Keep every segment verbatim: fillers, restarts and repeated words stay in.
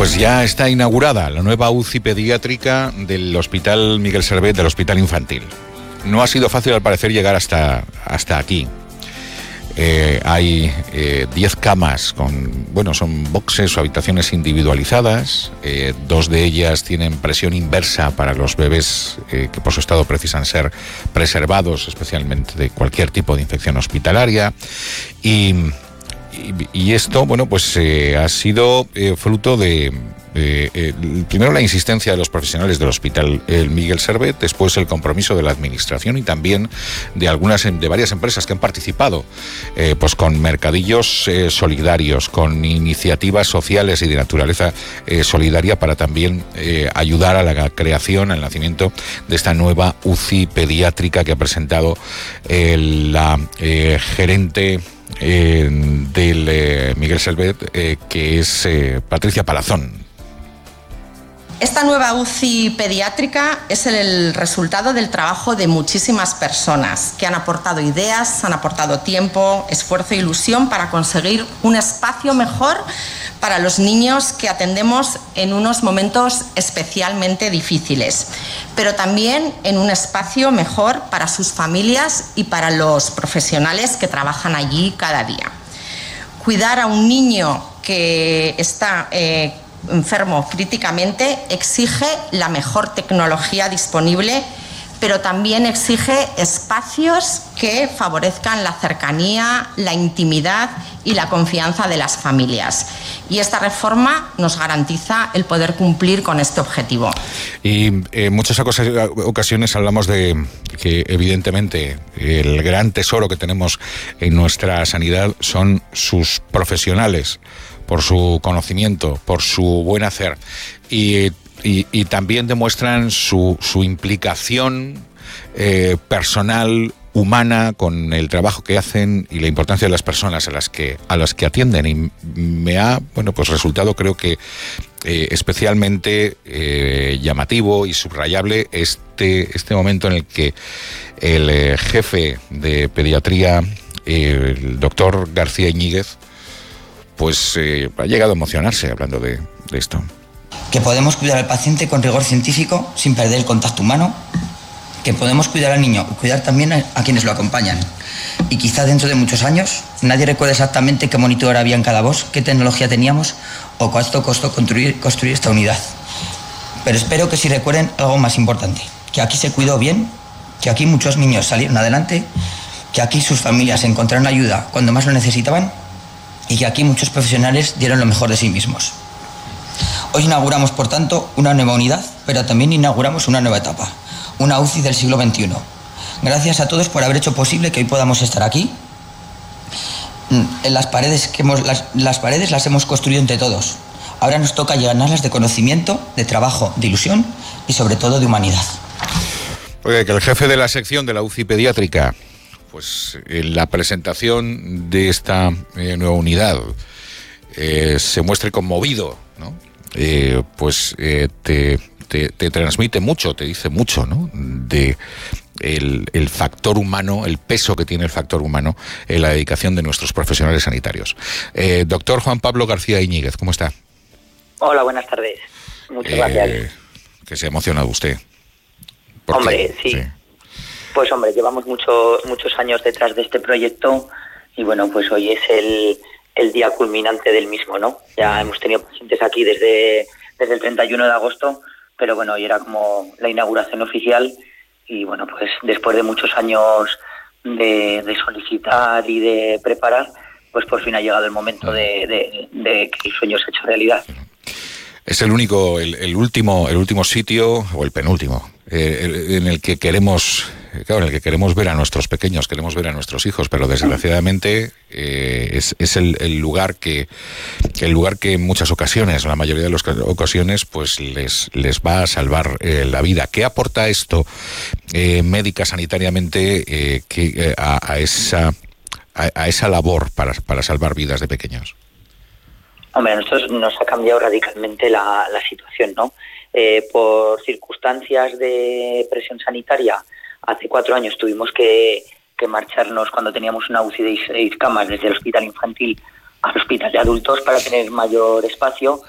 Pues ya está inaugurada la nueva U C I pediátrica del Hospital Miguel Servet, del Hospital Infantil. No ha sido fácil, al parecer, llegar hasta, hasta aquí. Eh, hay diez eh, camas con, bueno, son boxes o habitaciones individualizadas. Eh, dos de ellas tienen presión inversa para los bebés eh, que por su estado precisan ser preservados, especialmente de cualquier tipo de infección hospitalaria. Y, y, y esto, bueno, pues eh, ha sido eh, fruto de... Eh, eh, primero la insistencia de los profesionales del Hospital el Miguel Servet, después el compromiso de la administración y también de algunas de varias empresas que han participado eh, pues con mercadillos eh, solidarios, con iniciativas sociales y de naturaleza eh, solidaria para también eh, ayudar a la creación, al nacimiento de esta nueva U C I pediátrica que ha presentado eh, la eh, gerente eh, del eh, Miguel Servet, eh, que es eh, Patricia Palazón. Esta nueva U C I pediátrica es el resultado del trabajo de muchísimas personas que han aportado ideas, han aportado tiempo, esfuerzo e ilusión para conseguir un espacio mejor para los niños que atendemos en unos momentos especialmente difíciles, pero también en un espacio mejor para sus familias y para los profesionales que trabajan allí cada día. Cuidar a un niño que está eh, enfermo críticamente exige la mejor tecnología disponible, pero también exige espacios que favorezcan la cercanía, la intimidad y la confianza de las familias. Y esta reforma nos garantiza el poder cumplir con este objetivo. Y en eh, muchas ocasiones hablamos de que, evidentemente, el gran tesoro que tenemos en nuestra sanidad son sus profesionales, por su conocimiento, por su buen hacer, y, y, y también demuestran su, su implicación eh, personal, humana, con el trabajo que hacen y la importancia de las personas a las que a las que atienden. Y me ha, bueno, pues resultado, creo que eh, especialmente eh, llamativo y subrayable este este momento en el que el eh, jefe de pediatría, eh, el doctor García Iñiguez, pues eh, ha llegado a emocionarse hablando de, de esto. Que podemos cuidar al paciente con rigor científico sin perder el contacto humano, que podemos cuidar al niño y cuidar también a, a quienes lo acompañan. Y quizá dentro de muchos años nadie recuerde exactamente qué monitor había en cada voz, qué tecnología teníamos o cuánto costó construir, construir esta unidad. Pero espero que sí recuerden algo más importante, que aquí se cuidó bien, que aquí muchos niños salieron adelante, que aquí sus familias encontraron ayuda cuando más lo necesitaban y que aquí muchos profesionales dieron lo mejor de sí mismos. Hoy inauguramos, por tanto, una nueva unidad, pero también inauguramos una nueva etapa, una U C I del siglo veintiuno. Gracias a todos por haber hecho posible que hoy podamos estar aquí. En las paredes, que hemos, las, las paredes las hemos construido entre todos. Ahora nos toca llenarlas de conocimiento, de trabajo, de ilusión y sobre todo de humanidad. Oye, que el jefe de la sección de la U C I pediátrica, pues en la presentación de esta eh, nueva unidad eh, se muestre conmovido, ¿no? Eh, pues eh, te, te, te transmite mucho, te dice mucho, ¿no? De el, el factor humano, el peso que tiene el factor humano en la dedicación de nuestros profesionales sanitarios. Eh, doctor Juan Pablo García Iñiguez, ¿cómo está? Hola, buenas tardes. Muchas eh, gracias. Que se ha emocionado usted. Hombre, sí. sí. Pues hombre, llevamos mucho, muchos años detrás de este proyecto y bueno, pues hoy es el, el día culminante del mismo, ¿no? Ya hemos tenido pacientes aquí desde, desde el treinta y uno de agosto, pero bueno, hoy era como la inauguración oficial y bueno, pues después de muchos años de, de solicitar y de preparar, pues por fin ha llegado el momento de, de, de que el sueño se ha hecho realidad. Es el único, el, el último, el último sitio, o el penúltimo, eh, en el que queremos, claro, en el que queremos ver a nuestros pequeños, queremos ver a nuestros hijos, pero desgraciadamente eh, es, es el, el lugar que, el lugar que en muchas ocasiones, la mayoría de las ocasiones, pues les, les va a salvar eh, la vida. ¿Qué aporta esto eh, médica, sanitariamente, eh, que, eh, a, a esa, a, a esa labor para, para salvar vidas de pequeños? Hombre, a nosotros nos ha cambiado radicalmente la, la situación, ¿no? Eh, por circunstancias de presión sanitaria, hace cuatro años tuvimos que, que marcharnos cuando teníamos una U C I de seis camas desde el hospital infantil al hospital de adultos para tener mayor espacio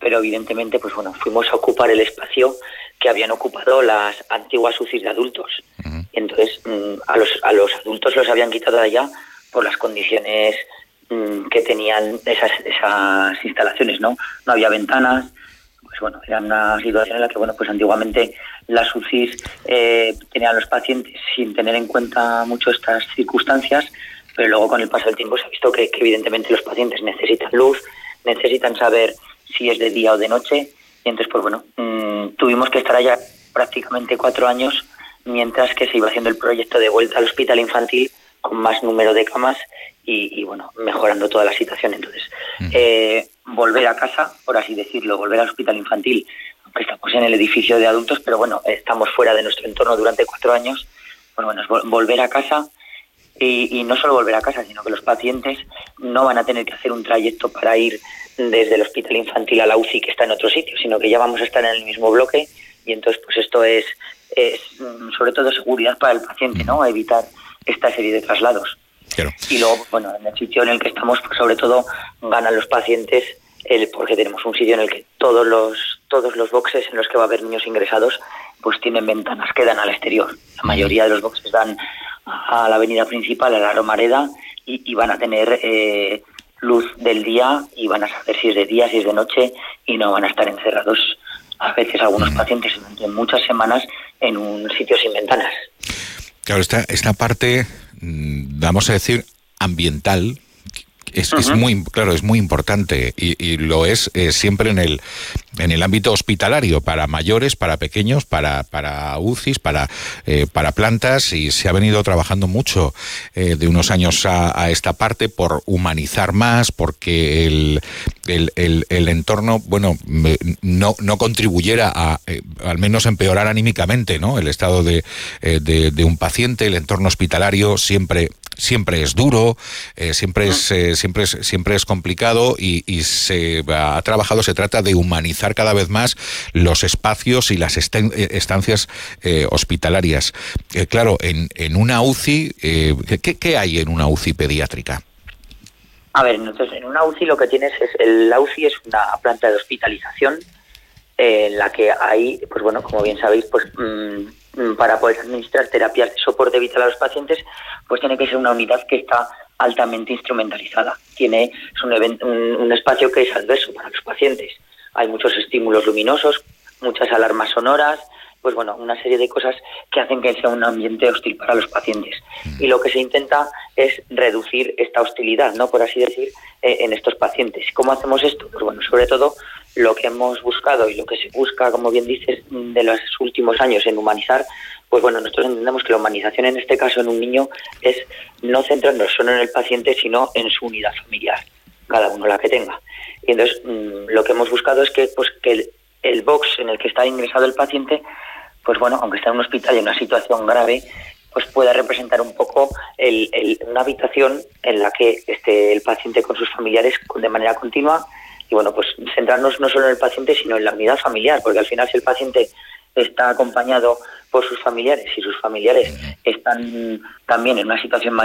pero evidentemente, pues bueno, fuimos a ocupar el espacio que habían ocupado las antiguas U C Is de adultos. Uh-huh. Y entonces a los, a los adultos los habían quitado de allá por las condiciones que tenían esas, esas instalaciones, ¿no? No había ventanas, pues bueno, era una situación en la que, bueno, pues antiguamente las U C Is eh, tenían a los pacientes sin tener en cuenta mucho estas circunstancias, pero luego con el paso del tiempo se ha visto que, que evidentemente los pacientes necesitan luz, necesitan saber si es de día o de noche, y entonces, pues bueno, mmm, tuvimos que estar allá prácticamente cuatro años mientras que se iba haciendo el proyecto de vuelta al hospital infantil con más número de camas y, y bueno, mejorando toda la situación. Entonces, uh-huh. eh, volver a casa, por así decirlo, volver al hospital infantil, aunque estamos en el edificio de adultos, pero bueno, estamos fuera de nuestro entorno durante cuatro años, bueno, bueno, es vol- volver a casa y, y no solo volver a casa, sino que los pacientes no van a tener que hacer un trayecto para ir desde el hospital infantil a la U C I que está en otro sitio, sino que ya vamos a estar en el mismo bloque y entonces pues esto es, es sobre todo seguridad para el paciente, ¿no? Evitar esta serie de traslados. Claro. Y luego, bueno, en el sitio en el que estamos, pues sobre todo ganan los pacientes el porque tenemos un sitio en el que todos los todos los boxes en los que va a haber niños ingresados pues tienen ventanas que dan al exterior. La mayoría de los boxes dan a la avenida principal, a la Romareda, y, y van a tener eh, luz del día y van a saber si es de día, si es de noche, y no van a estar encerrados a veces algunos mm. pacientes durante muchas semanas en un sitio sin ventanas. Claro, esta, esta parte, vamos a decir, ambiental, es, uh-huh. es muy, claro, es muy importante y, y lo es eh, siempre en el en el ámbito hospitalario, para mayores, para pequeños, para para U C Is, para eh, para plantas, y se ha venido trabajando mucho eh, de unos años a, a esta parte por humanizar más, porque el el, el, el entorno, bueno, no no contribuyera a, eh, al menos empeorar anímicamente, ¿no? El estado de, eh, de de un paciente. El entorno hospitalario siempre siempre es duro, eh, siempre es eh, siempre es siempre es complicado y, y se ha trabajado, se trata de humanizar cada vez más los espacios y las esten, estancias eh, hospitalarias. Eh, claro, en, en una U C I, eh, ¿qué, ¿qué hay en una U C I pediátrica? A ver, entonces en una U C I lo que tienes es, el, la U C I es una planta de hospitalización eh, en la que hay, pues bueno, como bien sabéis, pues mmm, para poder administrar terapias de soporte vital a los pacientes, pues tiene que ser una unidad que está altamente instrumentalizada. Tiene es un, event, un, un espacio que es adverso para los pacientes. Hay muchos estímulos luminosos, muchas alarmas sonoras, pues bueno, una serie de cosas que hacen que sea un ambiente hostil para los pacientes. Y lo que se intenta es reducir esta hostilidad, ¿no? Por así decir, eh, en estos pacientes. ¿Cómo hacemos esto? Pues bueno, sobre todo lo que hemos buscado y lo que se busca, como bien dices, de los últimos años en humanizar, pues bueno, nosotros entendemos que la humanización en este caso en un niño es no centrarnos solo en el paciente, sino en su unidad familiar, cada uno la que tenga. Y entonces mmm, lo que hemos buscado es que, pues, que el, el box en el que está ingresado el paciente, pues bueno, aunque está en un hospital y en una situación grave, pues pueda representar un poco el, el, una habitación en la que esté el paciente con sus familiares de manera continua. Y bueno, pues centrarnos no solo en el paciente, sino en la unidad familiar, porque al final si el paciente está acompañado por sus familiares y sus familiares están también en una situación más